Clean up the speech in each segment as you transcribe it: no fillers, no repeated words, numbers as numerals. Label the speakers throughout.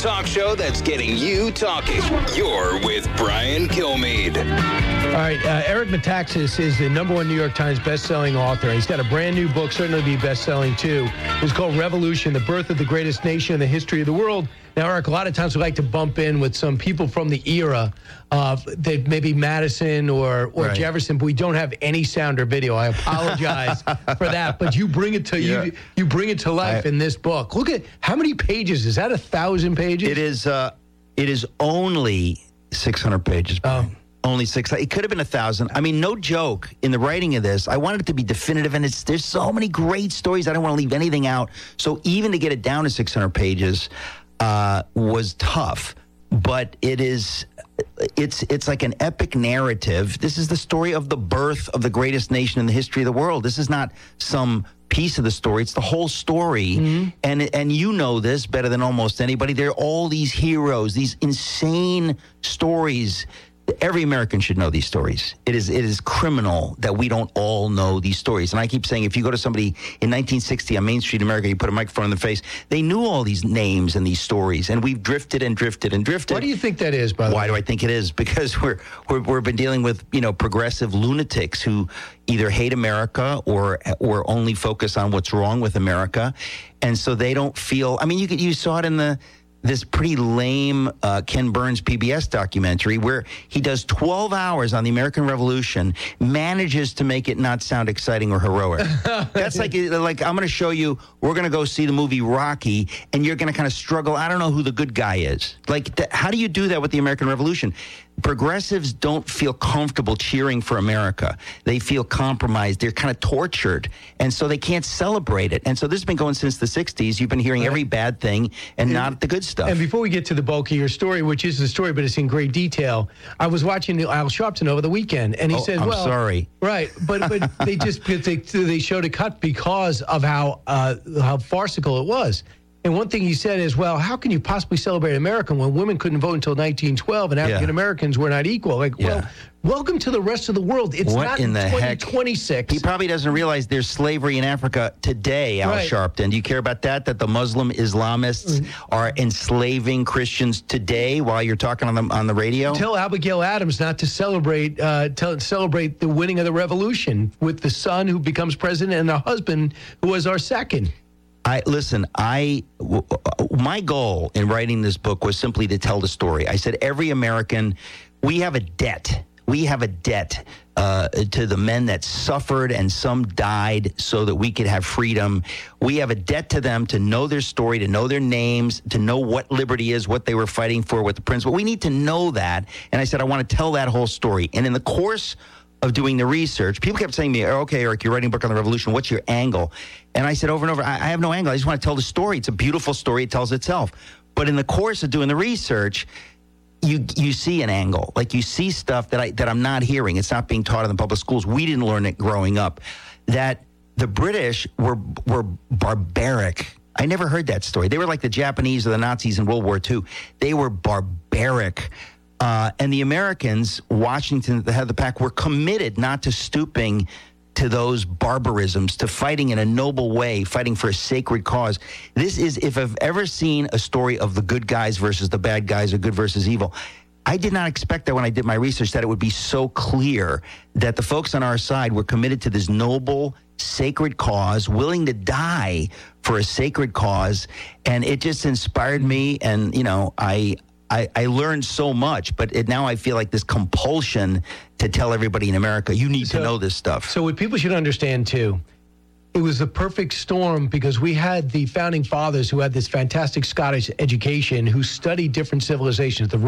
Speaker 1: talk show that's getting you talking. You're with Brian Kilmeade.
Speaker 2: All right, Eric Metaxas is the #1 New York Times best-selling author. He's got a brand new book, certainly be best-selling too. It's called Revolution, the Birth of the Greatest Nation in the History of the World. Now, Eric, a lot of times we like to bump in with some people from the era of maybe Madison or right. Jefferson, but we don't have any sound or video. I apologize for that, but you bring it to you bring it to life in this book. Look at how many pages. Is that 1,000 pages?
Speaker 3: It is only 600 pages. Only 600. It could have been 1,000. I mean, no joke. In the writing of this, I wanted it to be definitive, and there's so many great stories. I don't want to leave anything out. So even to get it down to 600 pages was tough. But it's like an epic narrative. This is the story of the birth of the greatest nation in the history of the world. This is not some piece of the story. It's the whole story. Mm-hmm. And you know this better than almost anybody. There are all these heroes, these insane stories. Every American should know these stories. It is criminal that we don't all know these stories. And I keep saying, if you go to somebody in 1960 on Main Street in America, you put a microphone in their face, they knew all these names and these stories. And we've drifted and drifted and drifted.
Speaker 2: Why do you think that is, by the way?
Speaker 3: Why do I think it is? Because we've been dealing with, progressive lunatics who either hate America or only focus on what's wrong with America. And so they don't feel, I mean, you saw it in this pretty lame Ken Burns PBS documentary where he does 12 hours on the American Revolution, manages to make it not sound exciting or heroic. That's like I'm going to show you, we're going to go see the movie Rocky, and you're going to kind of struggle. I don't know who the good guy is. How do you do that with the American Revolution? Progressives don't feel comfortable cheering for America. They feel compromised. They're kind of tortured. And so they can't celebrate it. And so this has been going since the 60s. You've been hearing every bad thing and not the good stuff.
Speaker 2: And before we get to the bulk of your story, which is the story, but it's in great detail, I was watching Al Sharpton over the weekend, and he said,
Speaker 3: I'm sorry.
Speaker 2: Right, but they showed a cut because of how farcical it was. And one thing he said is, well, how can you possibly celebrate America when women couldn't vote until 1912 and African Americans were not equal? Well, welcome to the rest of the world. It's
Speaker 3: what
Speaker 2: not
Speaker 3: in the
Speaker 2: 2026.
Speaker 3: He probably doesn't realize there's slavery in Africa today, Al Sharpton. Do you care about that the Muslim Islamists are enslaving Christians today while you're talking on the radio?
Speaker 2: Tell Abigail Adams not to celebrate the winning of the revolution with the son who becomes president and a husband who was our second.
Speaker 3: My goal in writing this book was simply to tell the story. I said, every American, we have a debt. We have a debt to the men that suffered and some died so that we could have freedom. We have a debt to them to know their story, to know their names, to know what liberty is, what they were fighting for, what the principle. We need to know that. And I said, I want to tell that whole story. And in the course of doing the research, people kept saying to me, okay, Eric, you're writing a book on the revolution. What's your angle? And I said over and over, I have no angle. I just want to tell the story. It's a beautiful story. It tells itself. But in the course of doing the research, you see an angle. Like you see stuff that I'm not hearing. It's not being taught in the public schools. We didn't learn it growing up. That the British were barbaric. I never heard that story. They were like the Japanese or the Nazis in World War II. They were barbaric. And the Americans, Washington at the head of the pack, were committed not to stooping to those barbarisms, to fighting in a noble way, fighting for a sacred cause. This is, if I've ever seen a story of the good guys versus the bad guys or good versus evil, I did not expect that when I did my research that it would be so clear that the folks on our side were committed to this noble, sacred cause, willing to die for a sacred cause. And it just inspired me. And, I learned so much, but now I feel like this compulsion to tell everybody in America, you need to know this stuff.
Speaker 2: So what people should understand, too, it was the perfect storm because we had the founding fathers who had this fantastic Scottish education who studied different civilizations, the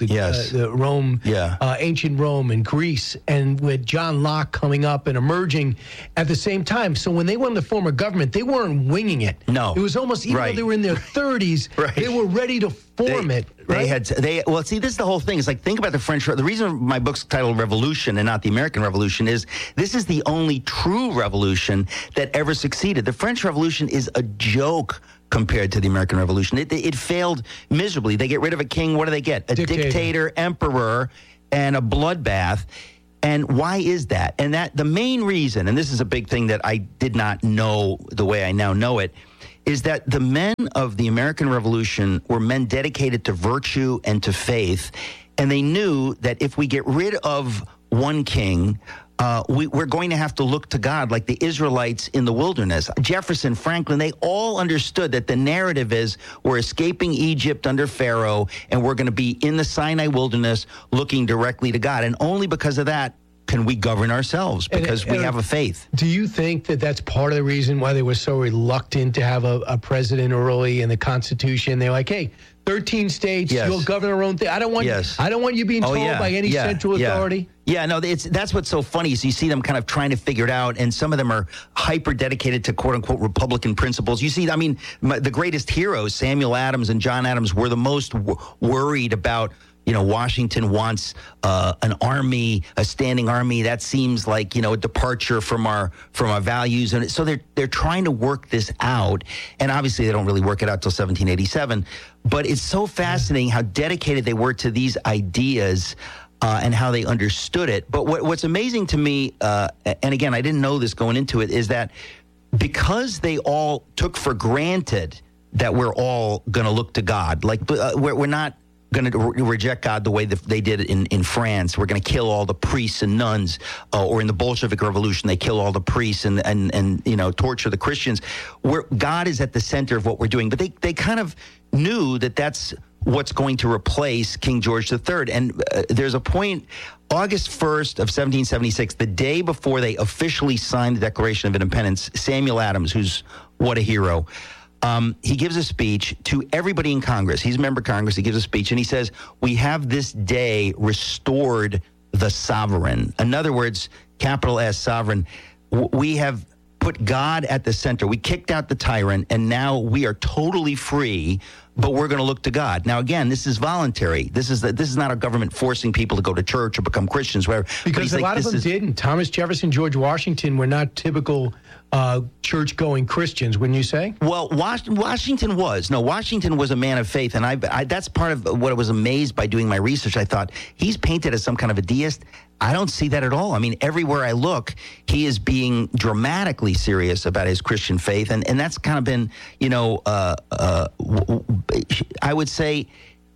Speaker 2: ancient Rome and Greece, and with John Locke coming up and emerging at the same time. So when they wanted to form a government, they weren't winging it.
Speaker 3: No.
Speaker 2: It was almost, even though they were in their 30s, they were ready to form it. Right?
Speaker 3: Well, see, this is the whole thing. It's like, think about the French. The reason my book's titled Revolution and not the American Revolution is this is the only true revolution that ever succeeded. The French Revolution is a joke compared to the American Revolution. It failed miserably. They get rid of a king. What do they get? A dictator, emperor, and a bloodbath. And why is that? And that the main reason, and this is a big thing that I did not know the way I now know it, is that the men of the American Revolution were men dedicated to virtue and to faith. And they knew that if we get rid of one king, we're going to have to look to God like the Israelites in the wilderness. Jefferson, Franklin, they all understood that the narrative is we're escaping Egypt under Pharaoh and we're going to be in the Sinai wilderness looking directly to God. And only because of that can we govern ourselves, because we have a faith.
Speaker 2: Do you think that that's part of the reason why they were so reluctant to have a president early in the Constitution? They're like, hey, 13 states, you'll govern our own thing. I don't want you being told by any central authority.
Speaker 3: Yeah, no, that's what's so funny is you see them kind of trying to figure it out, and some of them are hyper dedicated to quote unquote Republican principles. You see, I mean, the greatest heroes, Samuel Adams and John Adams, were the most worried about. Washington wants an army, a standing army. That seems like, a departure from our values. And so they're trying to work this out. And obviously they don't really work it out till 1787. But it's so fascinating how dedicated they were to these ideas and how they understood it. But what's amazing to me, and again, I didn't know this going into it, is that because they all took for granted that we're all going to look to God, like we're not going to reject God the way that they did in France. We're going to kill all the priests and nuns, or in the Bolshevik Revolution, they kill all the priests and torture the Christians. God is at the center of what we're doing. But they kind of knew that that's what's going to replace King George III. And there's a point, August 1st of 1776, the day before they officially signed the Declaration of Independence, Samuel Adams, who's what a hero, he gives a speech to everybody in Congress. He's a member of Congress. He gives a speech, and he says, we have this day restored the sovereign. In other words, capital S, sovereign. We have put God at the center. We kicked out the tyrant, and now we are totally free, but we're going to look to God. Now, again, this is voluntary. This is not a government forcing people to go to church or become Christians, whatever.
Speaker 2: Because a lot of them didn't. Thomas Jefferson, George Washington were not typical church-going Christians, wouldn't you say?
Speaker 3: Well, Washington was. No, Washington was a man of faith, and I that's part of what I was amazed by doing my research. I thought, he's painted as some kind of a deist. I don't see that at all. I mean, everywhere I look, he is being dramatically serious about his Christian faith, and that's kind of been, I would say,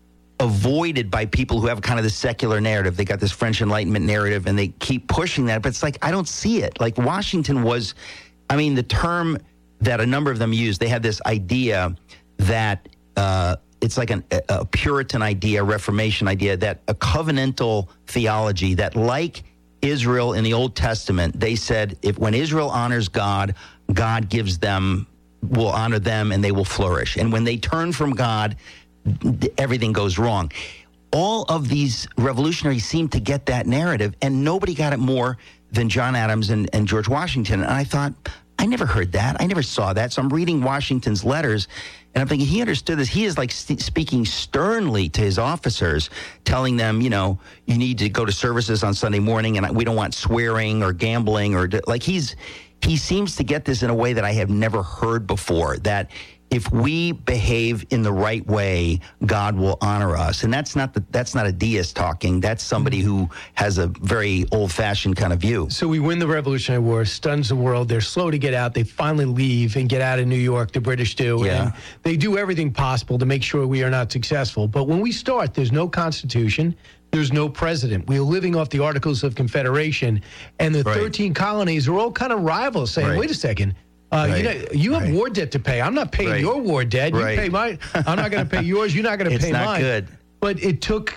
Speaker 3: avoided by people who have kind of the secular narrative. They got this French Enlightenment narrative, and they keep pushing that, but it's like, I don't see it. Like, Washington was, I mean, the term that a number of them used, they had this idea that it's like a Puritan idea, Reformation idea, that a covenantal theology, that like Israel in the Old Testament, they said, when Israel honors God, God will honor them, and they will flourish. And when they turn from God, everything goes wrong. All of these revolutionaries seem to get that narrative, and nobody got it more than John Adams and George Washington. And I thought, I never heard that. I never saw that. So I'm reading Washington's letters, and I'm thinking he understood this. He is like speaking sternly to his officers, telling them, you need to go to services on Sunday morning, and we don't want swearing or gambling or like he seems to get this in a way that I have never heard before, that if we behave in the right way, God will honor us. And that's not a deist talking. That's somebody who has a very old-fashioned kind of view.
Speaker 2: So we win the Revolutionary War, stuns the world. They're slow to get out. They finally leave and get out of New York. The British do. Yeah. And they do everything possible to make sure we are not successful. But when we start, there's no Constitution. There's no president. We're living off the Articles of Confederation. And the 13 colonies are all kind of rivals, saying, wait a second. You have war debt to pay. I'm not paying your war debt. You pay mine. I'm not going to pay yours. You're not going to pay mine. It's not good. But it took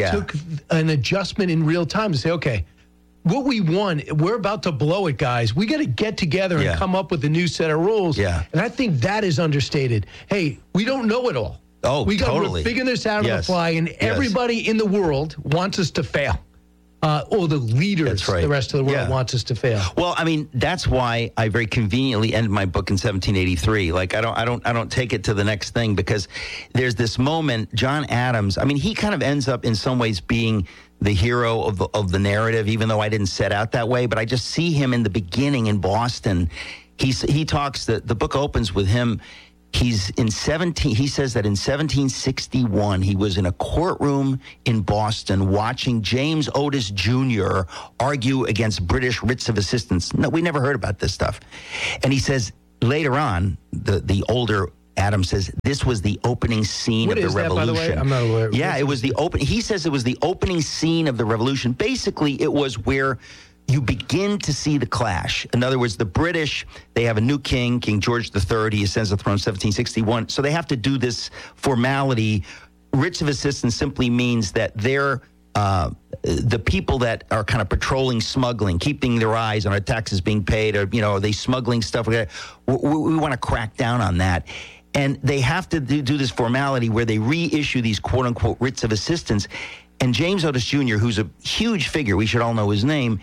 Speaker 2: an adjustment in real time to say, okay, what we won, we're about to blow it, guys. We got to get together and come up with a new set of rules. Yeah. And I think that is understated. Hey, we don't know it all.
Speaker 3: Oh, totally.
Speaker 2: We're figuring this out on the fly, and everybody in the world wants us to fail. Or the leaders, the rest of the world wants us to fail.
Speaker 3: Well, I mean, that's why I very conveniently end my book in 1783. Like, I don't take it to the next thing, because there's this moment, John Adams, I mean, he kind of ends up in some ways being the hero of the narrative, even though I didn't set out that way. But I just see him in the beginning in Boston. He talks, the book opens with him. He says that in 1761, he was in a courtroom in Boston watching James Otis Jr. argue against British writs of assistance. No, we never heard about this stuff. And he says, later on, the older Adams says this was the opening scene of the revolution.
Speaker 2: What is that, by the way? I'm not aware.
Speaker 3: Yeah, it was the open. He says it was the opening scene of the revolution. Basically, it was where you begin to see the clash. In other words, the British, they have a new king, King George III. He ascends the throne in 1761. So they have to do this formality. Writs of assistance simply means that they're the people that are kind of patrolling smuggling, keeping their eyes on our taxes being paid, or, are they smuggling stuff? We want to crack down on that. And they have to do this formality where they reissue these quote-unquote writs of assistance. And James Otis Jr., who's a huge figure, we should all know his name,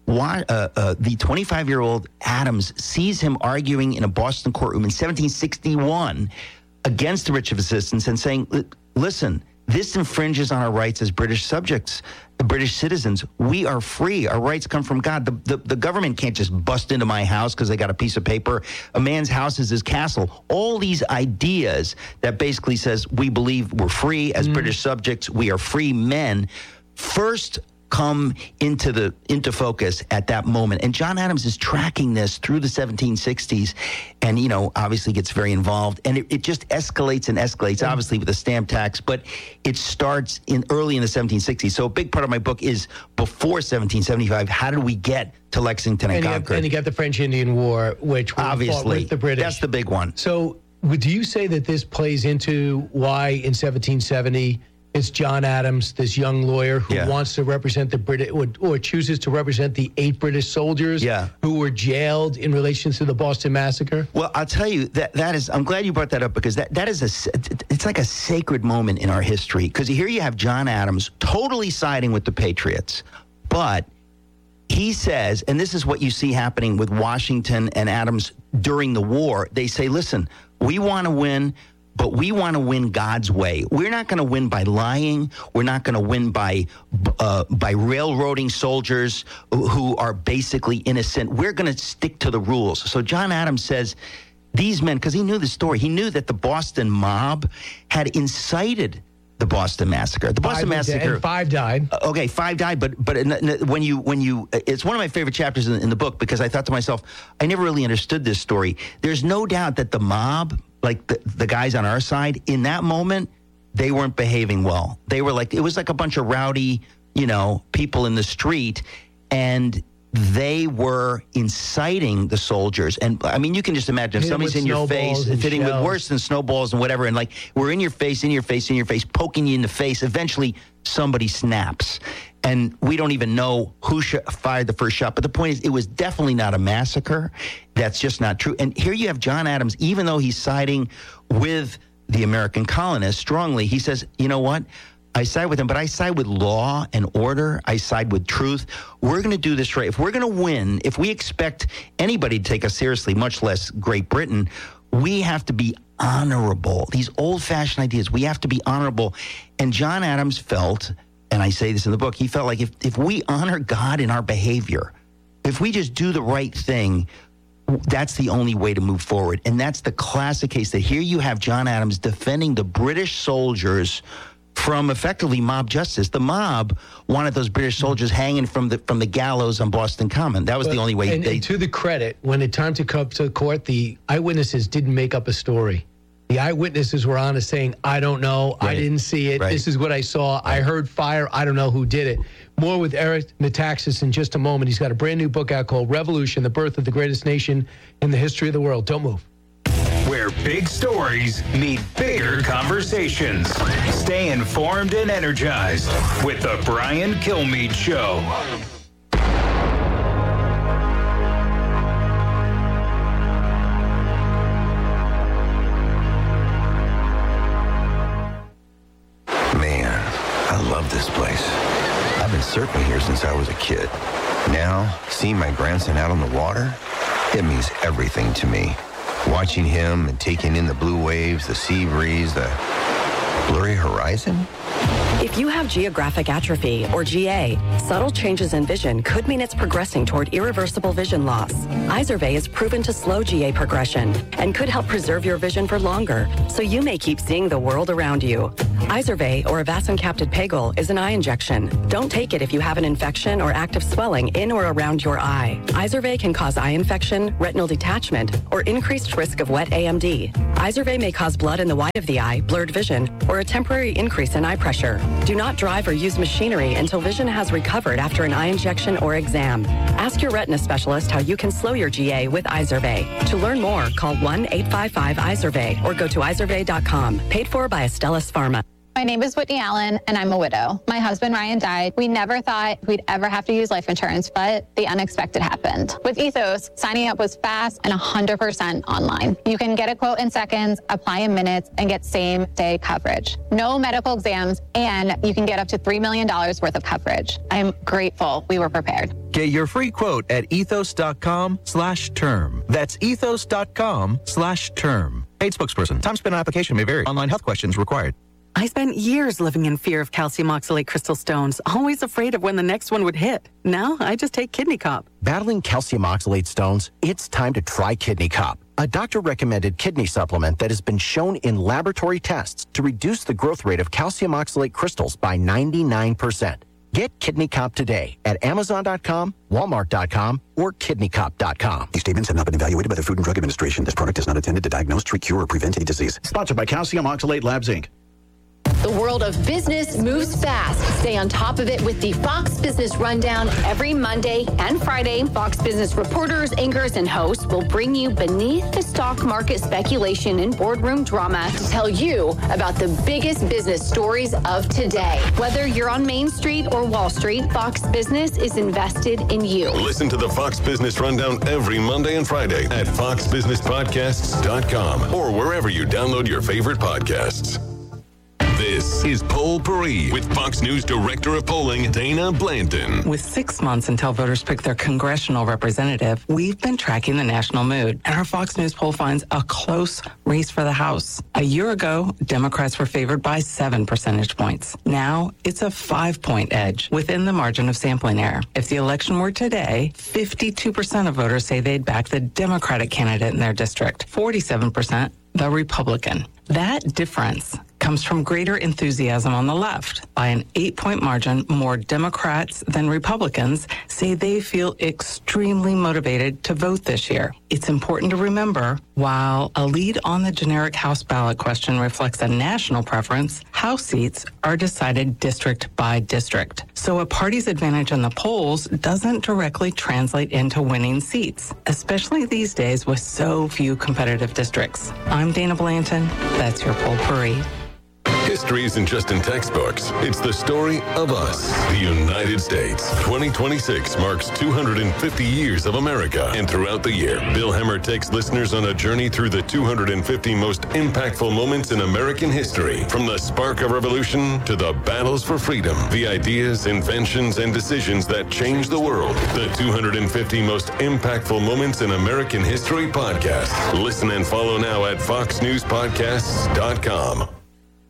Speaker 3: the 25-year-old Adams sees him arguing in a Boston courtroom in 1761 against the writ of assistance and saying, listen, this infringes on our rights as British subjects, British citizens. We are free. Our rights come from God. The government can't just bust into my house because they got a piece of paper. A man's house is his castle. All these ideas that basically says we believe we're free as British subjects. We are free men. First come into focus at that moment. And John Adams is tracking this through the 1760s and, obviously gets very involved. And it just escalates and escalates, obviously, with the stamp tax. But it starts early in the 1760s. So a big part of my book is before 1775. How did we get to Lexington and Concord?
Speaker 2: And you got the French-Indian War, which
Speaker 3: obviously
Speaker 2: fought with the British.
Speaker 3: That's the big one.
Speaker 2: So do you say that this plays into why in 1770 it's John Adams, this young lawyer who wants to represent the British or chooses to represent the 8 British soldiers who were jailed in relation to the Boston Massacre?
Speaker 3: Well, I'll tell you, that is, I'm glad you brought that up because that is it's like a sacred moment in our history. Because here you have John Adams totally siding with the Patriots, but he says, and this is what you see happening with Washington and Adams during the war, they say, listen, we want to win, but we want to win God's way. We're not going to win by lying. We're not going to win by railroading soldiers who are basically innocent. We're going to stick to the rules. So John Adams says these men, because he knew the story, he knew that the Boston mob had incited the Boston Massacre. The Boston Massacre.
Speaker 2: And 5 died.
Speaker 3: Okay, 5 died. But when you, it's one of my favorite chapters in the book because I thought to myself, I never really understood this story. There's no doubt that the mob, like the guys on our side, in that moment, they weren't behaving well. They were like, it was like a bunch of rowdy, people in the street, and they were inciting the soldiers. And I mean, you can just imagine if somebody's in your face, hitting with worse than snowballs and whatever, and like, we're in your face, poking you in the face. Eventually, somebody snaps. And we don't even know who fired the first shot. But the point is, it was definitely not a massacre. That's just not true. And here you have John Adams, even though he's siding with the American colonists strongly, he says, you know what? I side with him, but I side with law and order. I side with truth. We're going to do this right. If we're going to win, if we expect anybody to take us seriously, much less Great Britain, we have to be honorable. These old-fashioned ideas, we have to be honorable. And John Adams felt, and I say this in the book, he felt like if we honor God in our behavior, if we just do the right thing, that's the only way to move forward. And that's the classic case that here you have John Adams defending the British soldiers from effectively mob justice. The mob wanted those British soldiers hanging from the gallows on Boston Common. That was the only way.
Speaker 2: And to the credit, when it time to come to court, the eyewitnesses didn't make up a story. The eyewitnesses were honest, saying, I don't know, I didn't see it, this is what I saw, I heard fire, I don't know who did it. More with Eric Metaxas in just a moment. He's got a brand new book out called Revolution, the Birth of the Greatest Nation in the History of the World. Don't move.
Speaker 1: Where big stories meet bigger conversations. Stay informed and energized with the Brian Kilmeade Show.
Speaker 4: Man, I love this place. I've been surfing here since I was a kid. Now, seeing my grandson out on the water, it means everything to me. Watching him and taking in the blue waves, the sea breeze, the blurry horizon,
Speaker 5: If you have geographic atrophy, or GA, subtle changes in vision could mean it's progressing toward irreversible vision loss. Izervay is proven to slow GA progression and could help preserve your vision for longer, so you may keep seeing the world around you. Izervay, or avacincaptad pegol, is an eye injection. Don't take it if you have an infection or active swelling in or around your eye. Izervay can cause eye infection, retinal detachment, or increased risk of wet AMD. Izervay may cause blood in the white of the eye, blurred vision, or a temporary increase in eye pressure. Do not drive or use machinery until vision has recovered after an eye injection or exam. Ask your retina specialist how you can slow your GA with Izervay. To learn more, call 1-855-IZERVAY or go to izervay.com. Paid for by Astellas Pharma.
Speaker 6: My name is Whitney Allen, and I'm a widow. My husband, Ryan, died. We never thought we'd ever have to use life insurance, but the unexpected happened. With Ethos, signing up was fast and 100% online. You can get a quote in seconds, apply in minutes, and get same-day coverage. No medical exams, and you can get up to $3 million worth of coverage. I'm grateful we were prepared.
Speaker 7: Get your free quote at ethos.com/term. That's ethos.com/term. Paid spokesperson. Time spent on application may vary. Online health questions required.
Speaker 8: I spent years living in fear of calcium oxalate crystal stones, always afraid of when the next one would hit. Now, I just take Kidney Cop.
Speaker 9: Battling calcium oxalate stones? It's time to try Kidney Cop, a doctor-recommended kidney supplement that has been shown in laboratory tests to reduce the growth rate of calcium oxalate crystals by 99%. Get Kidney Cop today at Amazon.com, Walmart.com, or KidneyCop.com.
Speaker 10: These statements have not been evaluated by the Food and Drug Administration. This product is not intended to diagnose, treat, cure, or prevent any disease.
Speaker 11: Sponsored by Calcium Oxalate Labs, Inc.
Speaker 12: The world of business moves fast. Stay on top of it with the Fox Business Rundown every Monday and Friday. Fox Business reporters, anchors, and hosts will bring you beneath the stock market speculation and boardroom drama to tell you about the biggest business stories of today. Whether you're on Main Street or Wall Street, Fox Business is invested in you.
Speaker 13: Listen to the Fox Business Rundown every Monday and Friday at foxbusinesspodcasts.com or wherever you download your favorite podcasts. This is Poll Paris with Fox News Director of Polling, Dana Blanton.
Speaker 8: With 6 months until voters pick their congressional representative, we've been tracking the national mood, and our Fox News poll finds a close race for the House. A year ago, Democrats were favored by 7 percentage points. Now, it's a 5-point edge within the margin of sampling error. If the election were today, 52% of voters say they'd back the Democratic candidate in their district, 47% the Republican. That difference comes from greater enthusiasm on the left. By an 8-point margin, more Democrats than Republicans say they feel extremely motivated to vote this year. It's important to remember, while a lead on the generic House ballot question reflects a national preference, House seats are decided district by district. So a party's advantage in the polls doesn't directly translate into winning seats, especially these days with so few competitive districts. I'm Dana Blanton. That's your Poll Paris.
Speaker 13: History isn't just in textbooks. It's the story of us, the United States. 2026 marks 250 years of America. And throughout the year, Bill Hemmer takes listeners on a journey through the 250 most impactful moments in American history. From the spark of revolution to the battles for freedom, the ideas, inventions, and decisions that changed the world. The 250 most impactful moments in American history podcast. Listen and follow now at foxnewspodcasts.com.